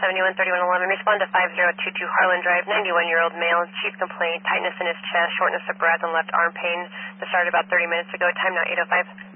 713111. Respond to 5022 Harlan Drive, 91-year-old male, chief complaint, tightness in his chest, shortness of breath, and left arm pain. That started about 30 minutes ago. Time now 8:05.